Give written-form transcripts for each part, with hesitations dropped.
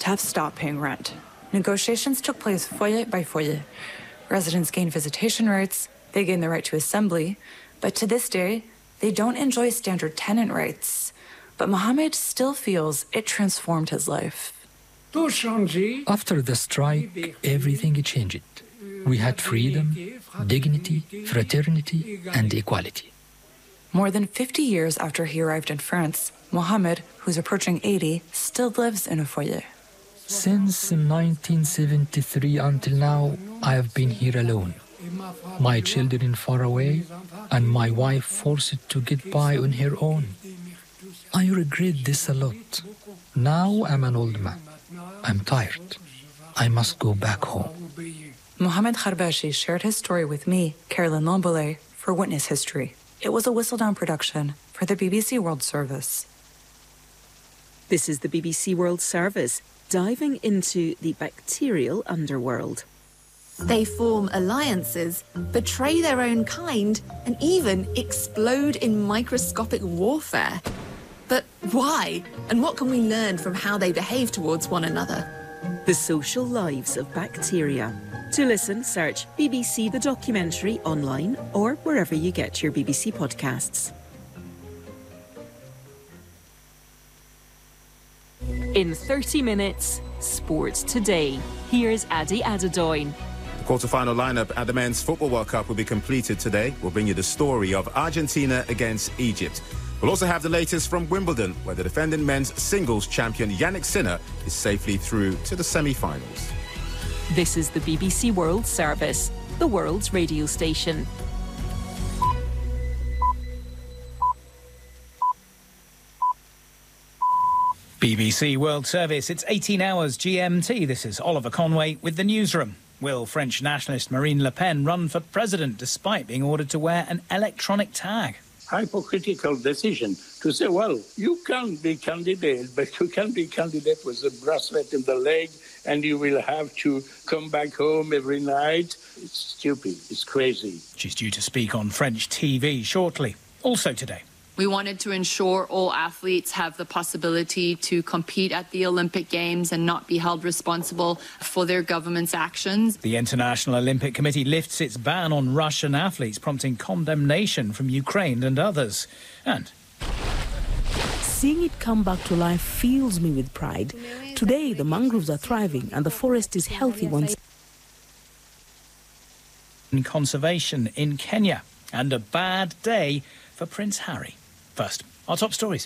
to have stopped paying rent. Negotiations took place foyer by foyer. Residents gained visitation rights, they gained the right to assembly, but to this day, they don't enjoy standard tenant rights. But Mohammed still feels it transformed his life. After the strike, everything changed. We had freedom, dignity, fraternity, and equality. More than 50 years after he arrived in France, Mohammed, who's approaching 80, still lives in a foyer. Since 1973 until now, I have been here alone. My children far away, and my wife forced to get by on her own. I regret this a lot. Now I'm an old man. I'm tired. I must go back home. Mohammed Kharbashi shared his story with me, Caroline Lamboulay, for Witness History. It was a Whistledown production for the BBC World Service. This is the BBC World Service, diving into the bacterial underworld. They form alliances, betray their own kind, and even explode in microscopic warfare. But why? And what can we learn from how they behave towards one another? The social lives of bacteria. To listen, search BBC The Documentary online or wherever you get your BBC podcasts. In 30 minutes, Sport Today. Here's Adi Adedoyin. The quarter-final lineup at the Men's Football World Cup will be completed today. We'll bring you the story of Argentina against Egypt. We'll also have the latest from Wimbledon, where the defending men's singles champion Jannik Sinner is safely through to the semi-finals. This is the BBC World Service, the world's radio station. BBC World Service, it's 18 hours GMT. This is Oliver Conway with the newsroom. Will French nationalist Marine Le Pen run for president despite being ordered to wear an electronic tag? Hypocritical decision to say, well, you can be candidate, but you can be candidate with a bracelet in the leg and you will have to come back home every night. It's stupid. It's crazy. She's due to speak on French TV shortly. Also today. We wanted to ensure all athletes have the possibility to compete at the Olympic Games and not be held responsible for their government's actions. The International Olympic Committee lifts its ban on Russian athletes, prompting condemnation from Ukraine and others. And seeing it come back to life fills me with pride. Today, the mangroves are thriving and the forest is healthy once. Conservation in Kenya. And a bad day for Prince Harry. First, our top stories.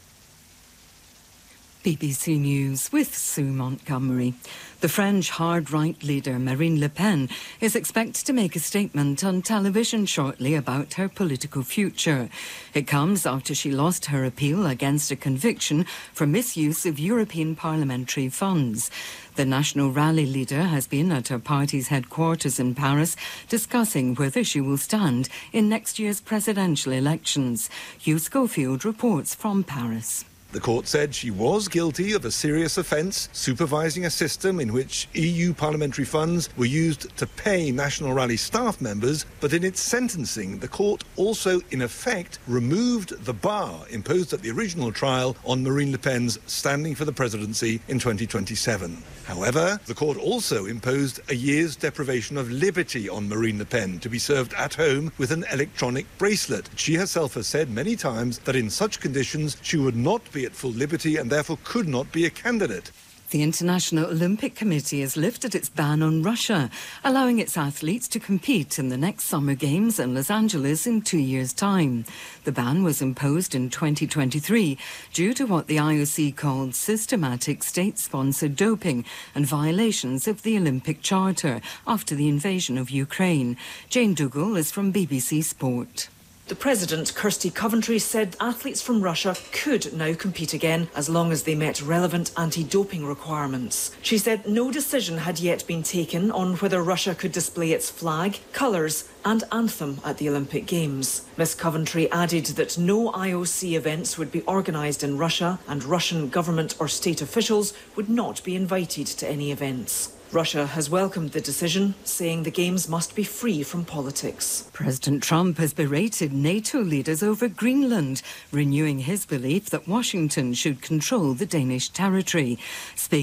BBC News with Sue Montgomery. The French hard-right leader Marine Le Pen is expected to make a statement on television shortly about her political future. It comes after she lost her appeal against a conviction for misuse of European parliamentary funds. The National Rally leader has been at her party's headquarters in Paris discussing whether she will stand in next year's presidential elections. Hugh Schofield reports from Paris. The court said she was guilty of a serious offence, supervising a system in which EU parliamentary funds were used to pay National Rally staff members, but in its sentencing, the court also, in effect, removed the bar imposed at the original trial on Marine Le Pen's standing for the presidency in 2027. However, the court also imposed a year's deprivation of liberty on Marine Le Pen to be served at home with an electronic bracelet. She herself has said many times that in such conditions she would not be at full liberty and therefore could not be a candidate. The International Olympic Committee has lifted its ban on Russia, allowing its athletes to compete in the next Summer Games in Los Angeles in 2 years' time. The ban was imposed in 2023 due to what the IOC called systematic state-sponsored doping and violations of the Olympic Charter after the invasion of Ukraine. Jane Dougal is from BBC Sport. The President, Kirsty Coventry, said athletes from Russia could now compete again as long as they met relevant anti-doping requirements. She said no decision had yet been taken on whether Russia could display its flag, colours and anthem at the Olympic Games. Ms Coventry added that no IOC events would be organised in Russia and Russian government or state officials would not be invited to any events. Russia has welcomed the decision, saying the Games must be free from politics. President Trump has berated NATO leaders over Greenland, renewing his belief that Washington should control the Danish territory.